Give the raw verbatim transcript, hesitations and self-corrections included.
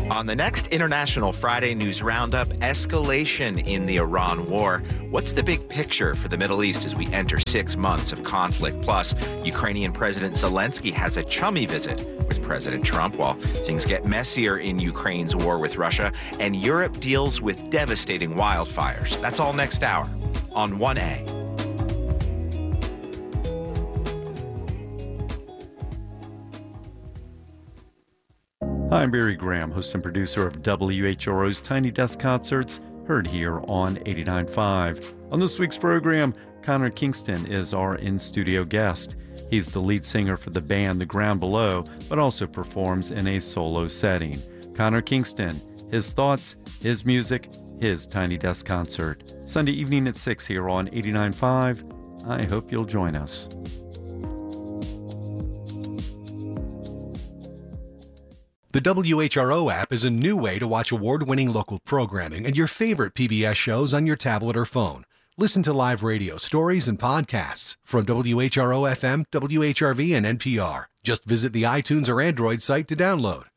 On the next International Friday News Roundup, escalation in the Iran war. What's the big picture for the Middle East as we enter six months of conflict? Plus, Ukrainian President Zelensky has a chummy visit with President Trump while things get messier in Ukraine's war with Russia, and Europe deals with devastating wildfires. That's all next hour on one A. Hi, I'm Barry Graham, host and producer of W H R O's Tiny Desk Concerts, heard here on eighty-nine point five. On this week's program, Connor Kingston is our in-studio guest. He's the lead singer for the band The Ground Below, but also performs in a solo setting. Connor Kingston, his thoughts, his music, his Tiny Desk Concert. Sunday evening at six here on eighty-nine point five. I hope you'll join us. The W H R O app is a new way to watch award-winning local programming and your favorite P B S shows on your tablet or phone. Listen to live radio, stories, and podcasts from W H R O F M, W H R V, and N P R. Just visit the iTunes or Android site to download.